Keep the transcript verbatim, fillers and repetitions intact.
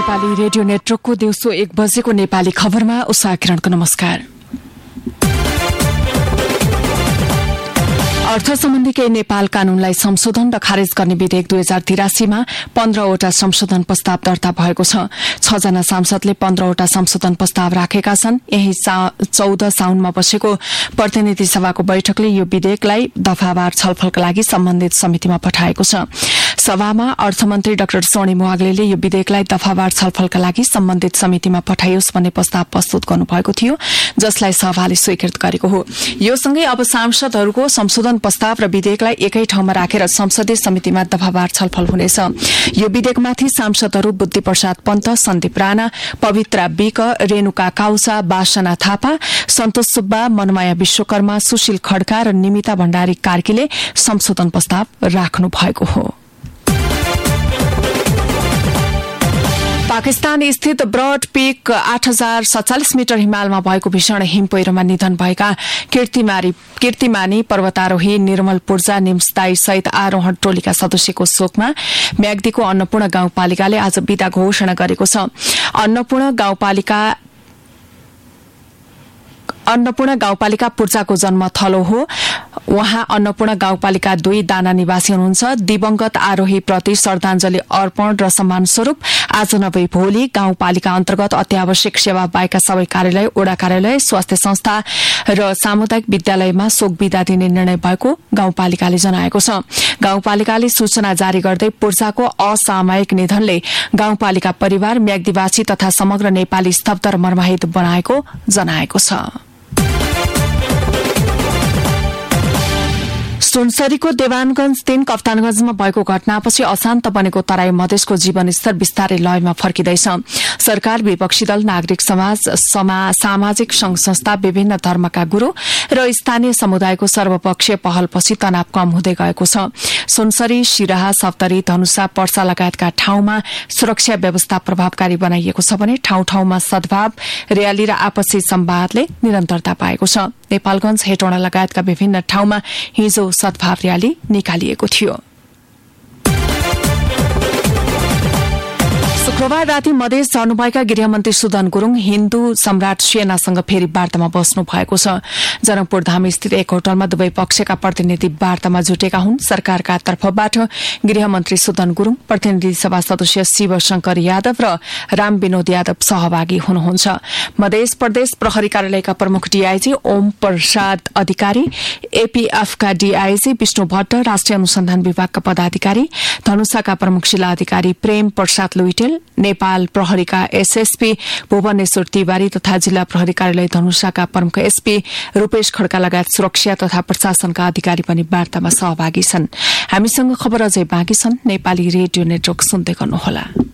Nepali radio नेटवर्कको दिउँसो एक बजेको नेपाली खबरमा उषा किरणको नमस्कार। अर्थ सम्बन्धी केही नेपाल कानूनलाई संशोधन र खारेज गर्ने विधेयक दुई हजार तिरासीमा पन्ध्रवटा संशोधन प्रस्ताव दर्ता भएको छ। छजना सांसदले पन्ध्रवटा संशोधन प्रस्ताव राखेका छन्। यही चौध साउनमा बसेको प्रतिनिधि सभाको बैठकले यो विधेयकलाई दफावार छलफलका लागि सम्बन्धित समितिमा पठाएको छ। सभामा अर्थमन्त्री डाक्टर सोनी मुवाग्लेले यो विधेयकलाई दफावार छलफलका लागि सम्बन्धित समितिमा पठाइयोस् भन्ने प्रस्ताव प्रस्तुत गर्नुभएको थियो, जसलाई सभाले स्वीकृत गरेको हो। यो सँगै अब सांसदहरूको संशोधन प्रस्ताव र विधेयकलाई एकै ठाउँमा राखेर संसदीय समितिमा दफावार छलफल हुनेछ। यो विधेयकमाथि सांसदहरू बुद्धि प्रसाद पन्त, सन्दीप राणा, पवित्रा विक, रेणुका काउसा, बासना थापा, सन्तोष सुब्बा, मनमाया विश्वकर्मा, सुशील खड्का र निमिता भण्डारी कार्कीले संशोधन प्रस्ताव राख्नु भएको हो। पाकिस्तान स्थित ब्रड पीक आठ हजार सत्तालिस मिटर हिमालमा भएको भीषण हिम पहिरोमा निधन भएका कीर्तिमानी पर्वतारोही निर्मल पूर्जा निम्सदाई सहित आरोहण टोलीका सदस्यको शोकमा म्याग्दीको अन्नपूर्ण गाउँपालिकाले आज बिदा घोषणा गरेको छ। अन्नपूर्ण गाउँपालिका अन्नपूर्ण गाउँपालिका पूर्जाको जन्म थलो हो। उहाँ अन्नपूर्ण गाउँपालिका दुई दाना निवासी हुनुहुन्छ। दिवंगत आरोही प्रति श्रद्धांजलि अर्पण र सम्मान स्वरूप आज नभई भोलि गाउँपालिका अन्तर्गत अत्यावश्यक सेवा बाहेकका सबै कार्यालय, ओडा कार्यालय, स्वास्थ्य संस्था र सामुदायिक विद्यालयमा शोक बिदा दिने निर्णय भएको गाउँपालिकाले जनाएको छ। गाउँपालिकाले सूचना जारी गर्दै पूर्जाको असामयिक निधनले गाउँपालिका परिवार, म्याग्दीवासी तथा समग्र नेपाली स्तब्ध र मर्माहित बनाएको जनाएको छ। सुनसरीको देवानगंज तीन कप्तानगंजमा भएको घटनापछि अशान्त बनेको तराई मधेसको जीवनस्तर बिस्तारै लयमा फर्किँदैछ। सरकार, विपक्षी दल, नागरिक समाज, सामाजिक संघ संस्था, विभिन्न धर्मका गुरू र स्थानीय समुदायको सर्वपक्षीय पहलपछि तनाव कम हुँदै गएको छ। सुनसरी, सिराहा, सप्तरी, धनुषा, पर्सा लगायतका ठाउँमा सुरक्षा व्यवस्था प्रभावकारी बनाइएको छ भने ठाउँ ठाउँमा सद्भाव, र्याली र आपसी संवादले निरन्तरता पाएको छ। नेपालगंज, हेटौँडा लगायतका विभिन्न ठाउँमा हिजो सद्भाव र्याली निकालिएको थियो। शुक्रबार राति मधेस झर्नुभएका गृहमन्त्री सुदन गुरूङ हिन्दू सम्राट सेनासँग फेरि वार्तामा बस्नु भएको छ। जनकपुर धाम स्थित एक होटलमा दुवै पक्षका प्रतिनिधि वार्तामा जुटेका हुन्। सरकारका तर्फबाट गृहमन्त्री सुदन गुरूङ, प्रतिनिधि सभा सदस्य शिवशंकर यादव र राम विनोद यादव सहभागी हुनुहुन्छ। मधेस प्रदेश प्रहरी कार्यालयका प्रमुख डीआईजी ओम प्रसाद अधिकारी, एपीएफका डीआईजी विष्णु भट्ट, राष्ट्रिय अनुसन्धान विभागका पदाधिकारी, धनुषाका प्रमुख जिल्लाधिकारी प्रेम प्रसाद लुइटेल, नेपाल प्रहरीका एसएसपी भुवनेश्वर तिवारी तथा जिल्ला प्रहरी कार्यालय धनुषाका प्रमुख एसपी रूपेश खड्का लगायत सुरक्षा तथा प्रशासनका अधिकारी पनि वार्तामा सहभागी छन्। हामीसँग खबर अझै बाँकी छन्। नेपाली रेडियो नेटवर्क सुन्दै गर्नुहोला।